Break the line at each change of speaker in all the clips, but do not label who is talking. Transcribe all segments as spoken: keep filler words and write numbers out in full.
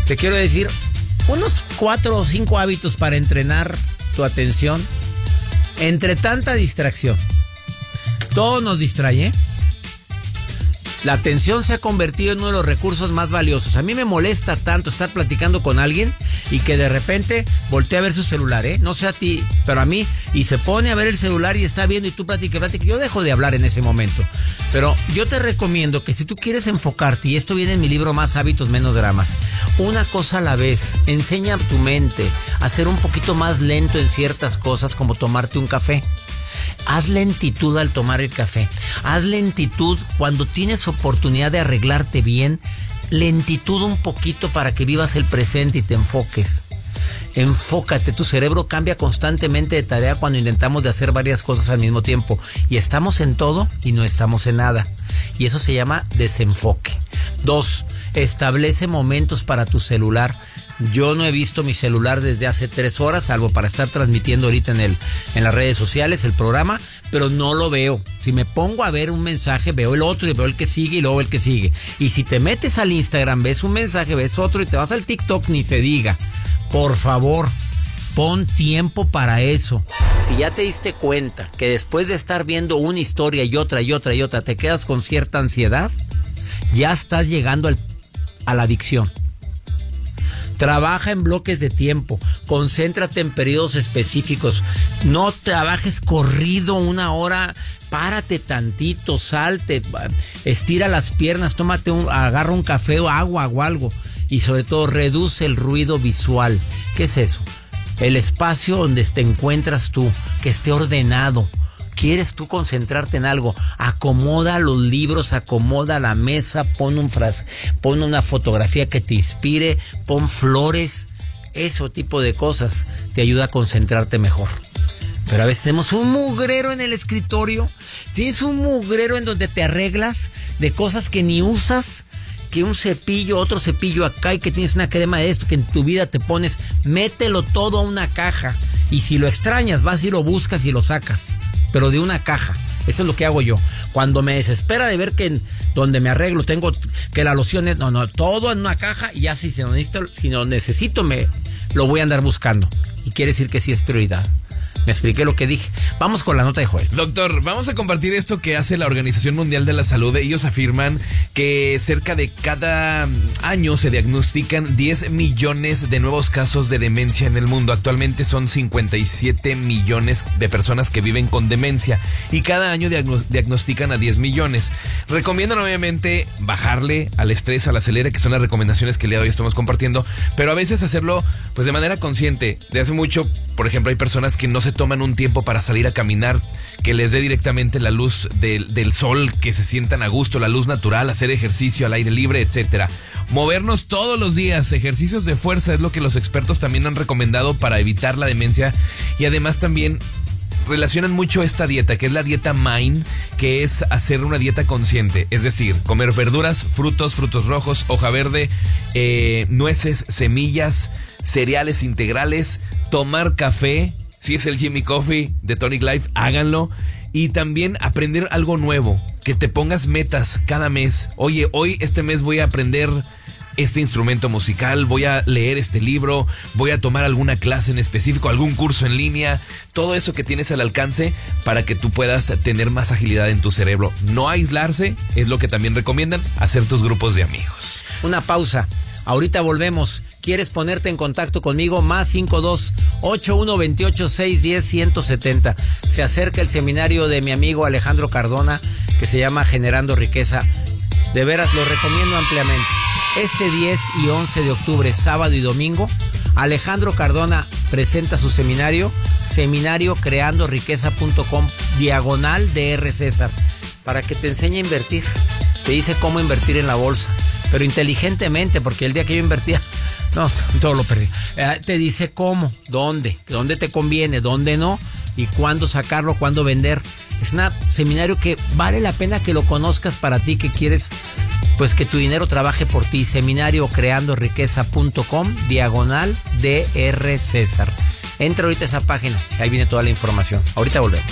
te quiero decir unos cuatro o cinco hábitos para entrenar tu atención entre tanta distracción. Todo nos distrae, ¿eh? La atención se ha convertido en uno de los recursos más valiosos. A mí me molesta tanto estar platicando con alguien y que de repente voltee a ver su celular, ¿eh? No sé a ti, pero a mí, y se pone a ver el celular y está viendo y tú platicas, platicas. Yo dejo de hablar en ese momento. Pero yo te recomiendo que si tú quieres enfocarte, y esto viene en mi libro Más hábitos, menos dramas, una cosa a la vez, enseña a tu mente a ser un poquito más lento en ciertas cosas, como tomarte un café. Haz lentitud al tomar el café. Haz lentitud cuando tienes oportunidad de arreglarte bien. Lentitud un poquito para que vivas el presente y te enfoques. Enfócate, tu cerebro cambia constantemente de tarea cuando intentamos de hacer varias cosas al mismo tiempo. Y estamos en todo y no estamos en nada. Y eso se llama desenfoque. Dos, establece momentos para tu celular. Yo no he visto mi celular desde hace tres horas, salvo para estar transmitiendo ahorita en, el, en las redes sociales el programa, pero no lo veo. Si me pongo a ver un mensaje, veo el otro y veo el que sigue y luego el que sigue. Y si te metes al Instagram, ves un mensaje, ves otro y te vas al TikTok, ni se diga. Por favor, pon tiempo para eso. Si ya te diste cuenta que después de estar viendo una historia y otra y otra y otra te quedas con cierta ansiedad, ya estás llegando al, a la adicción. Trabaja en bloques de tiempo, concéntrate en periodos específicos, no trabajes corrido una hora, párate tantito, salte, estira las piernas, tómate un, agarra un café o agua o algo, y sobre todo reduce el ruido visual. ¿Qué es eso? El espacio donde te encuentras tú, que esté ordenado. ¿Quieres tú concentrarte en algo? Acomoda los libros, acomoda la mesa, pon un fras, pon una fotografía que te inspire, pon flores, ese tipo de cosas te ayuda a concentrarte mejor. Pero a veces tenemos un mugrero en el escritorio, tienes un mugrero en donde te arreglas de cosas que ni usas, que un cepillo, otro cepillo acá y que tienes una crema de esto que en tu vida te pones, mételo todo a una caja y si lo extrañas vas y lo buscas y lo sacas, pero de una caja. Eso es lo que hago yo. Cuando me desespera de ver que en donde me arreglo tengo que la loción es, no, no, todo en una caja y ya si, si, lo necesito, si lo necesito me lo voy a andar buscando. Y quiere decir que sí es prioridad. Me expliqué lo que dije. Vamos con la nota de Joel.
Doctor, vamos a compartir esto que hace la Organización Mundial de la Salud. Ellos afirman que cerca de cada año se diagnostican diez millones de nuevos casos de demencia en el mundo. Actualmente son cincuenta y siete millones de personas que viven con demencia y cada año diagno- diagnostican a diez millones. Recomiendan obviamente bajarle al estrés, al acelere, que son las recomendaciones que el día de hoy estamos compartiendo, pero a veces hacerlo pues de manera consciente. De hace mucho, por ejemplo, hay personas que no se toman un tiempo para salir a caminar, que les dé directamente la luz del, del sol, que se sientan a gusto, la luz natural, hacer ejercicio al aire libre, etcétera. Movernos todos los días, ejercicios de fuerza es lo que los expertos también han recomendado para evitar la demencia y además también relacionan mucho esta dieta, que es la dieta Mind, que es hacer una dieta consciente, es decir, comer verduras, frutos, frutos rojos, hoja verde, eh, nueces, semillas, cereales integrales, tomar café. Si es el Jimmy Coffee de Tonic Life, háganlo. Y también aprender algo nuevo, que te pongas metas cada mes. Oye, hoy este mes voy a aprender este instrumento musical, voy a leer este libro, voy a tomar alguna clase en específico, algún curso en línea, todo eso que tienes al alcance para que tú puedas tener más agilidad en tu cerebro. No aislarse, es lo que también recomiendan, hacer tus grupos de amigos.
Una pausa. Ahorita volvemos. ¿Quieres ponerte en contacto conmigo? Más cinco dos ocho uno dos ocho seis uno cero uno siete cero. Se acerca el seminario de mi amigo Alejandro Cardona que se llama Generando Riqueza. De veras, lo recomiendo ampliamente. Este diez y once de octubre, sábado y domingo, Alejandro Cardona presenta su seminario, seminario creando riqueza punto com, diagonal D R César, para que te enseñe a invertir. Te dice cómo invertir en la bolsa, pero inteligentemente, porque el día que yo invertía, no, todo lo perdí. Eh, te dice cómo, dónde, dónde te conviene, dónde no, y cuándo sacarlo, cuándo vender. Es un seminario que vale la pena que lo conozcas para ti que quieres, pues que tu dinero trabaje por ti. Seminario creando riqueza punto com, diagonal D R César. Entra ahorita a esa página, ahí viene toda la información. Ahorita volvemos.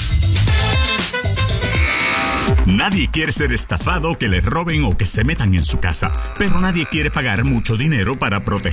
Nadie quiere ser estafado, que le roben o que se metan en su casa, pero nadie quiere pagar mucho dinero para proteger